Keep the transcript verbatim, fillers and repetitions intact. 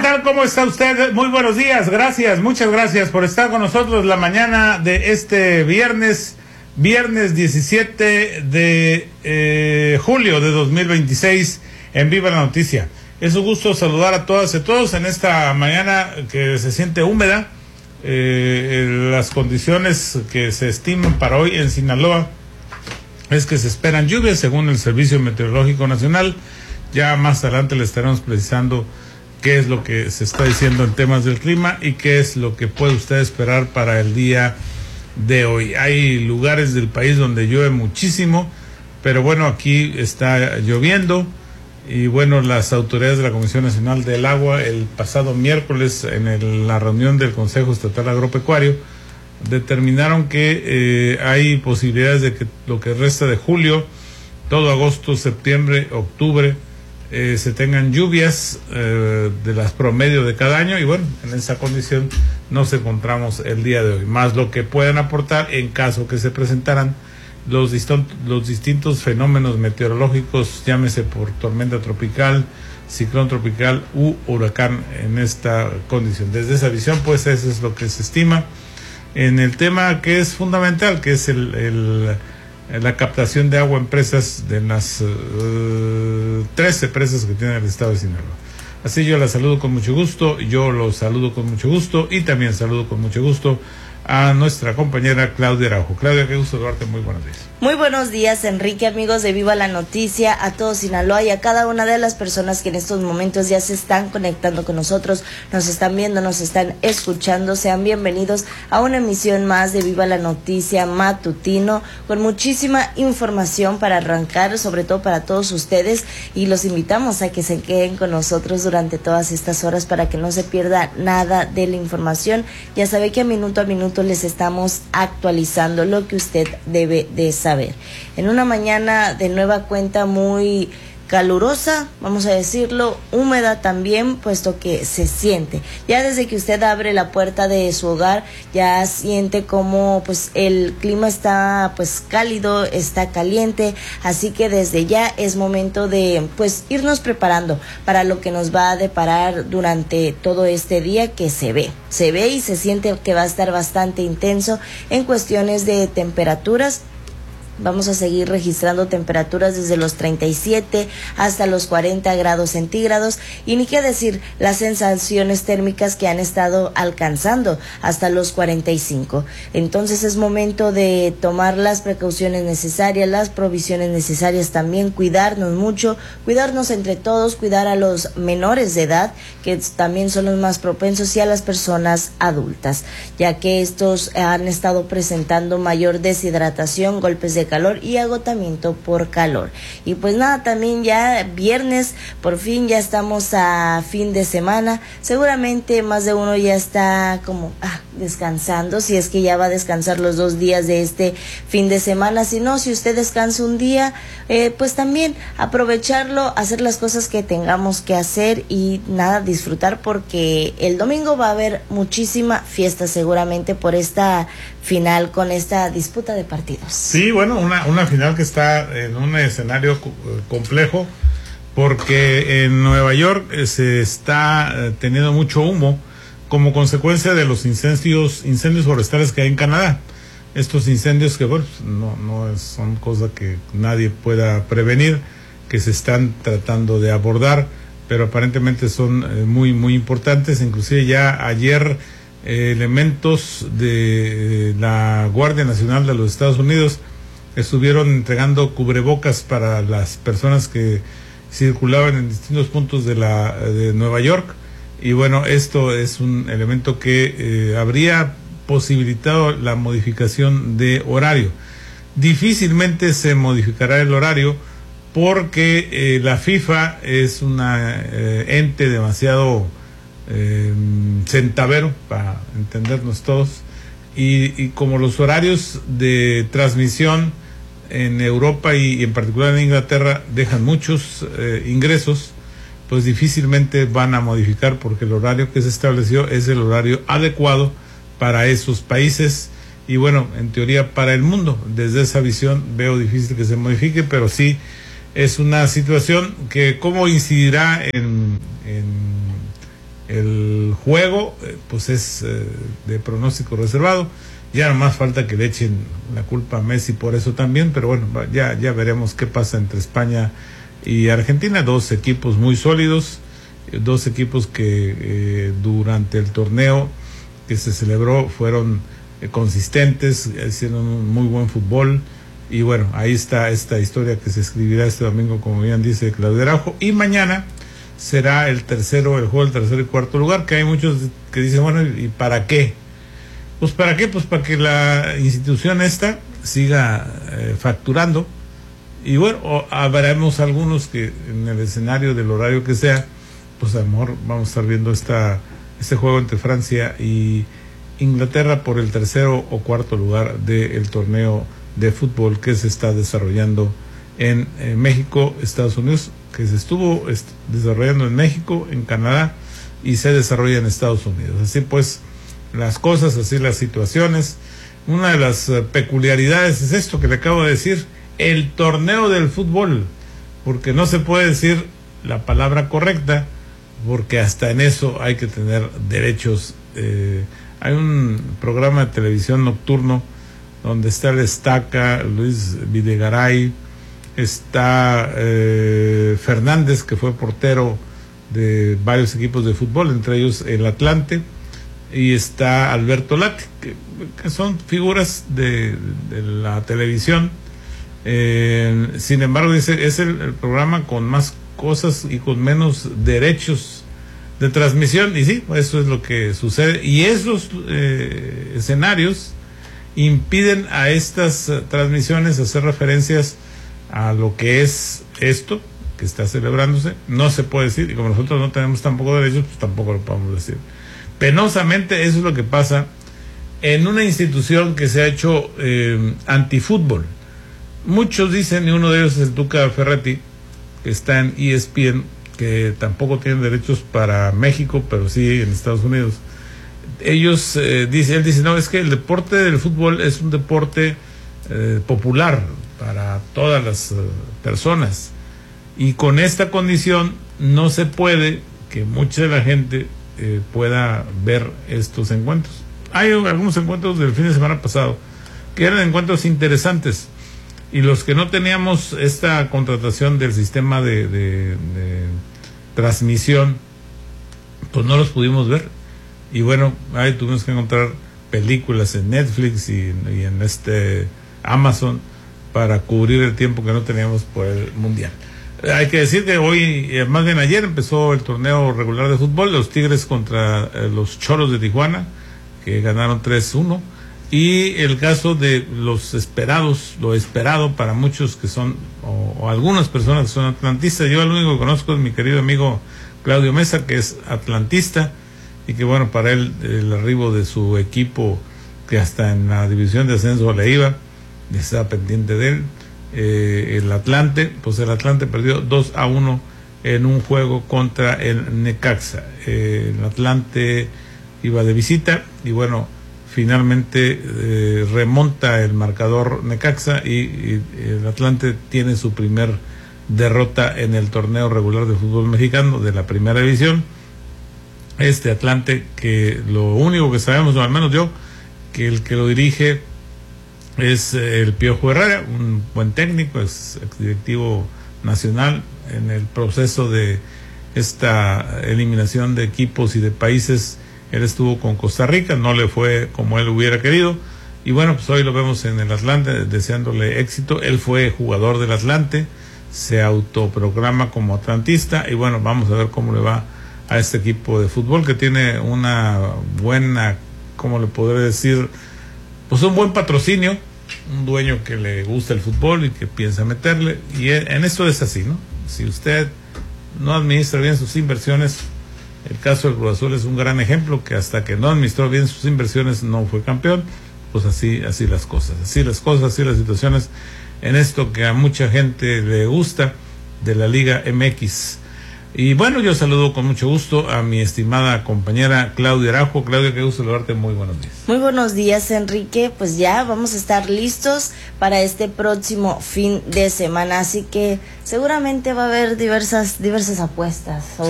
tal? ¿Cómo está usted? Muy buenos días, gracias, muchas gracias por estar con nosotros la mañana de este viernes, viernes diecisiete de eh, julio de dos mil veintiséis, en Viva la Noticia. Es un gusto saludar a todas y todos en esta mañana que se siente húmeda. Eh, las condiciones que se estiman para hoy en Sinaloa es que se esperan lluvias según el Servicio Meteorológico Nacional. Ya más adelante le estaremos precisando qué es lo que se está diciendo en temas del clima y qué es lo que puede usted esperar para el día de hoy. Hay lugares del país donde llueve muchísimo, pero bueno, aquí está lloviendo. Y bueno, las autoridades de la Comisión Nacional del Agua el pasado miércoles en el, la reunión del Consejo Estatal Agropecuario determinaron que eh, hay posibilidades de que lo que resta de julio, todo agosto, septiembre, octubre, eh, se tengan lluvias eh, de las promedio de cada año, y bueno, en esa condición nos encontramos el día de hoy, más lo que puedan aportar en caso que se presentaran los distintos, los distintos fenómenos meteorológicos, llámese por tormenta tropical, ciclón tropical u huracán en esta condición. Desde esa visión, pues eso es lo que se estima en el tema que es fundamental, que es el, el la captación de agua en presas de las uh, trece presas que tiene el estado de Sinaloa. Así yo la saludo con mucho gusto, yo los saludo con mucho gusto y también saludo con mucho gusto a nuestra compañera Claudia Araujo. Claudia, qué gusto saludarte, muy buenos días. Muy buenos días, Enrique, amigos de Viva la Noticia, a todo Sinaloa y a cada una de las personas que en estos momentos ya se están conectando con nosotros, nos están viendo, nos están escuchando. Sean bienvenidos a una emisión más de Viva la Noticia matutino, con muchísima información para arrancar, sobre todo para todos ustedes, y los invitamos a que se queden con nosotros durante todas estas horas para que no se pierda nada de la información. Ya sabe que a minuto a minuto les estamos actualizando lo que usted debe de saber. En una mañana de nueva cuenta muy calurosa, vamos a decirlo, húmeda también, puesto que se siente. Ya desde que usted abre la puerta de su hogar, ya siente como pues el clima está pues cálido, está caliente, así que desde ya es momento de pues irnos preparando para lo que nos va a deparar durante todo este día, que se ve, se ve y se siente que va a estar bastante intenso en cuestiones de temperaturas. Vamos a seguir registrando temperaturas desde los treinta y siete hasta los cuarenta grados centígrados, y ni qué decir las sensaciones térmicas que han estado alcanzando hasta los cuarenta y cinco. Entonces es momento de tomar las precauciones necesarias, las provisiones necesarias también, cuidarnos mucho, cuidarnos entre todos, cuidar a los menores de edad, que también son los más propensos, y a las personas adultas, ya que estos han estado presentando mayor deshidratación, golpes de calor y agotamiento por calor. Y pues nada, también ya viernes, por fin ya estamos a fin de semana. Seguramente más de uno ya está como ah, descansando, si es que ya va a descansar los dos días de este fin de semana. Si no, si usted descansa un día, eh, pues también aprovecharlo, hacer las cosas que tengamos que hacer y nada, disfrutar, porque el domingo va a haber muchísima fiesta seguramente por esta final, con esta disputa de partidos. Sí, bueno, una, una final que está en un escenario complejo, porque en Nueva York eh, se está eh, teniendo mucho humo como consecuencia de los incendios incendios forestales que hay en Canadá. Estos incendios que, bueno, no, no es, son cosas que nadie pueda prevenir, que se están tratando de abordar, pero aparentemente son eh, muy, muy importantes. Inclusive ya ayer eh, elementos de eh, la Guardia Nacional de los Estados Unidos estuvieron entregando cubrebocas para las personas que circulaban en distintos puntos de la de Nueva York. Y bueno, esto es un elemento que eh, habría posibilitado la modificación de horario. Difícilmente se modificará el horario, porque eh, la FIFA es una eh, ente demasiado eh, centavero, para entendernos todos, y, y como los horarios de transmisión en Europa y, y en particular en Inglaterra dejan muchos eh, ingresos, pues difícilmente van a modificar, porque el horario que se estableció es el horario adecuado para esos países y bueno, en teoría para el mundo. Desde esa visión veo difícil que se modifique, pero sí es una situación que cómo incidirá en, en el juego, eh, pues es eh, de pronóstico reservado. Ya no más falta que le echen la culpa a Messi por eso también, pero bueno, ya, ya veremos qué pasa entre España y Argentina. Dos equipos muy sólidos, dos equipos que eh, durante el torneo que se celebró fueron eh, consistentes, hicieron un muy buen fútbol. Y bueno, ahí está esta historia que se escribirá este domingo, como bien dice Claudio Araujo. Y mañana será el tercero, el juego del tercer y cuarto lugar, que hay muchos que dicen, bueno, ¿y para qué? Pues para qué, pues para que la institución esta siga eh, facturando. Y bueno, o, habremos algunos que en el escenario del horario que sea, pues a lo mejor vamos a estar viendo esta, este juego entre Francia y Inglaterra por el tercero o cuarto lugar del torneo de fútbol que se está desarrollando en, en México, Estados Unidos, que se estuvo est- desarrollando en México, en Canadá, y se desarrolla en Estados Unidos. Así pues, las cosas, así las situaciones. Una de las uh, peculiaridades es esto que le acabo de decir, el torneo del fútbol, porque no se puede decir la palabra correcta, porque hasta en eso hay que tener derechos. Eh, hay un programa de televisión nocturno donde está el Estaca, Luis Videgaray, está eh, Fernández, que fue portero de varios equipos de fútbol, entre ellos el Atlante, y está Alberto Lati, que, que son figuras de, de la televisión. Eh, sin embargo, dice, es el, el programa con más cosas y con menos derechos de transmisión, y sí, eso es lo que sucede, y esos eh, escenarios impiden a estas uh, transmisiones hacer referencias a lo que es esto que está celebrándose. No se puede decir, y como nosotros no tenemos tampoco derechos, pues tampoco lo podemos decir. Penosamente, eso es lo que pasa en una institución que se ha hecho eh, antifútbol. Muchos dicen, y uno de ellos es el Tuca Ferretti, que está en E S P N, que tampoco tienen derechos para México, pero sí en Estados Unidos. Ellos eh, dicen, él dice, no, es que el deporte del fútbol es un deporte eh, popular para todas las uh, personas, y con esta condición no se puede que mucha de la gente eh, pueda ver estos encuentros. Hay algunos encuentros del fin de semana pasado que eran encuentros interesantes, y los que no teníamos esta contratación del sistema de, de, de transmisión, pues no los pudimos ver. Y bueno, ahí tuvimos que encontrar películas en Netflix y, y en este Amazon para cubrir el tiempo que no teníamos por el Mundial. Hay que decir que hoy, más bien ayer, empezó el torneo regular de fútbol, los Tigres contra eh, los Cholos de Tijuana, que ganaron tres uno, y el caso de los esperados, lo esperado para muchos que son, o, o algunas personas que son atlantistas. Yo el único que conozco es mi querido amigo Claudio Mesa, que es atlantista, y que bueno, para él el arribo de su equipo, que hasta en la división de ascenso le iba, estaba pendiente de él, eh, el Atlante, pues el Atlante perdió dos a uno en un juego contra el Necaxa. Eh, el Atlante iba de visita, y bueno, finalmente eh, remonta el marcador Necaxa, y, y el Atlante tiene su primer derrota en el torneo regular de fútbol mexicano de la primera división. Este Atlante, que lo único que sabemos, o al menos yo, que el que lo dirige es el Piojo Herrera, un buen técnico, es directivo nacional. En el proceso de esta eliminación de equipos y de países, él estuvo con Costa Rica, no le fue como él hubiera querido, y bueno, pues hoy lo vemos en el Atlante, deseándole éxito. Él fue jugador del Atlante, se autoproclama como atlantista, y bueno, vamos a ver cómo le va a este equipo de fútbol, que tiene una buena, ¿cómo le podré decir? Pues un buen patrocinio, un dueño que le gusta el fútbol y que piensa meterle, y en esto es así, ¿no? Si usted no administra bien sus inversiones, el caso del Cruz Azul es un gran ejemplo, que hasta que no administró bien sus inversiones no fue campeón. Pues así, así las cosas, así las cosas, así las situaciones en esto que a mucha gente le gusta de la Liga M X. Y bueno, yo saludo con mucho gusto a mi estimada compañera Claudia Araujo. Claudia, qué gusto saludarte, muy buenos días. Muy buenos días, Enrique. Pues ya vamos a estar listos para este próximo fin de semana, así que seguramente va a haber diversas diversas apuestas.